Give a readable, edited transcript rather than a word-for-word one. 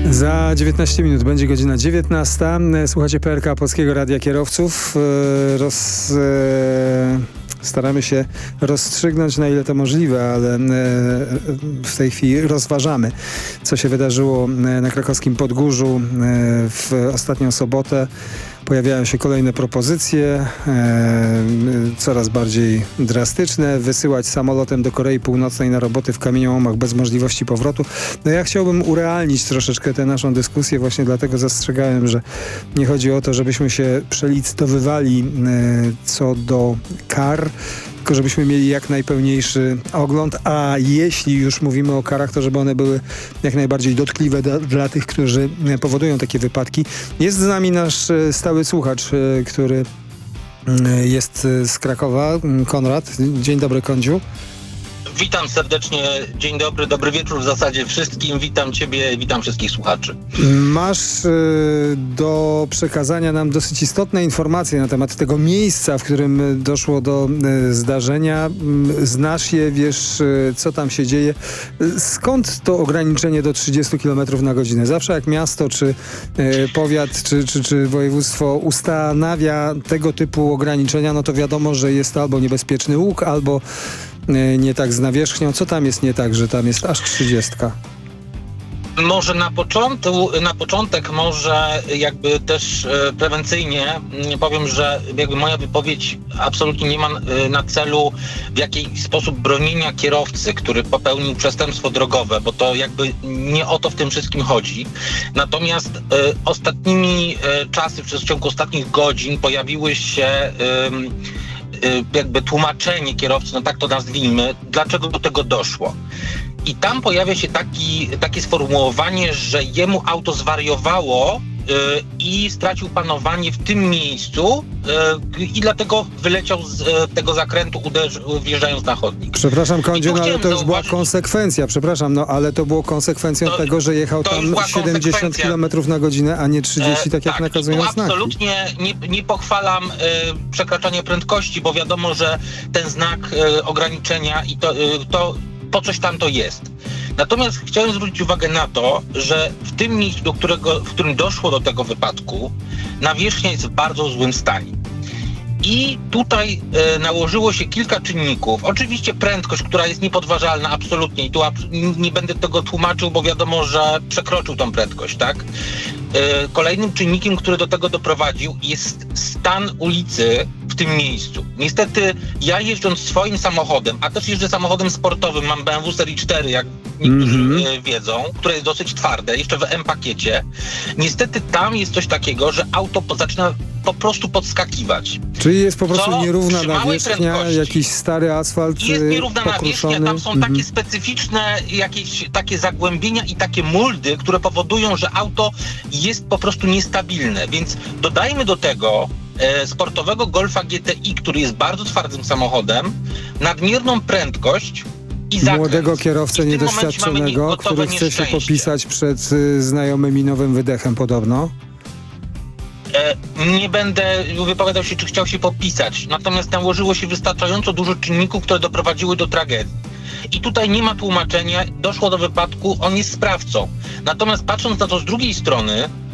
Za 19 minut będzie godzina 19. Słuchacie PRK Polskiego Radia Kierowców. Staramy się rozstrzygnąć, na ile to możliwe, ale w tej chwili rozważamy, co się wydarzyło na krakowskim Podgórzu w ostatnią sobotę. Pojawiają się kolejne propozycje, coraz bardziej drastyczne. Wysyłać samolotem do Korei Północnej na roboty w kamieniołomach bez możliwości powrotu. No ja chciałbym urealnić troszeczkę tę naszą dyskusję, właśnie dlatego zastrzegałem, że nie chodzi o to, żebyśmy się przelicytowywali co do kar, tylko żebyśmy mieli jak najpełniejszy ogląd, a jeśli już mówimy o karach, to żeby one były jak najbardziej dotkliwe dla tych, którzy powodują takie wypadki. Jest z nami nasz stały słuchacz, który jest z Krakowa, Konrad. Dzień dobry, Kondziu. Witam serdecznie, dzień dobry, dobry wieczór w zasadzie wszystkim. Witam Ciebie, witam wszystkich słuchaczy. Masz do przekazania nam dosyć istotne informacje na temat tego miejsca, w którym doszło do zdarzenia. Znasz je, wiesz, co tam się dzieje. Skąd to ograniczenie do 30 km na godzinę? Zawsze jak miasto, czy powiat, czy województwo ustanawia tego typu ograniczenia, no to wiadomo, że jest to albo niebezpieczny łuk, albo nie tak z nawierzchnią. Co tam jest nie tak, że tam jest aż 30? Może na początek może jakby też prewencyjnie powiem, że jakby moja wypowiedź absolutnie nie ma na celu w jakiś sposób bronienia kierowcy, który popełnił przestępstwo drogowe, bo to jakby nie o to w tym wszystkim chodzi. Natomiast ostatnimi czasy, w ciągu ostatnich godzin pojawiły się jakby tłumaczenie kierowcy, no tak to nazwijmy, dlaczego do tego doszło. I tam pojawia się takie sformułowanie, że jemu auto zwariowało i stracił panowanie w tym miejscu i dlatego wyleciał z tego zakrętu, wjeżdżając na chodnik. Przepraszam, Kondzie, no ale to już była konsekwencja, ale to było konsekwencją tego, że jechał tam 70 km na godzinę, a nie 30, tak jak nakazują znaki. Absolutnie nie pochwalam przekraczania prędkości, bo wiadomo, że ten znak ograniczenia i to po coś tam to jest. Natomiast chciałem zwrócić uwagę na to, że w tym miejscu, w którym doszło do tego wypadku, nawierzchnia jest w bardzo złym stanie. I tutaj nałożyło się kilka czynników. Oczywiście prędkość, która jest niepodważalna absolutnie i tu nie będę tego tłumaczył, bo wiadomo, że przekroczył tą prędkość, tak? Kolejnym czynnikiem, który do tego doprowadził, jest stan ulicy w tym miejscu. Niestety ja jeżdżąc swoim samochodem, a też jeżdżę samochodem sportowym, mam BMW serii 4, jak niektórzy wiedzą, które jest dosyć twarde, jeszcze w M-pakiecie. Niestety tam jest coś takiego, że auto zaczyna po prostu podskakiwać. Czyli jest po prostu nierówna nawierzchnia, jakiś stary asfalt jest nierówna pokruszony. nawierzchnia, tam są takie specyficzne jakieś takie zagłębienia i takie muldy, które powodują, że auto jest po prostu niestabilne, więc dodajmy do tego sportowego Golfa GTI, który jest bardzo twardym samochodem, nadmierną prędkość i zakręt. Młodego kierowcę niedoświadczonego, który chce się popisać przed znajomym i nowym wydechem podobno. Nie będę wypowiadał się, czy chciał się popisać, natomiast nałożyło się wystarczająco dużo czynników, które doprowadziły do tragedii. I tutaj nie ma tłumaczenia, doszło do wypadku, on jest sprawcą. Natomiast patrząc na to z drugiej strony,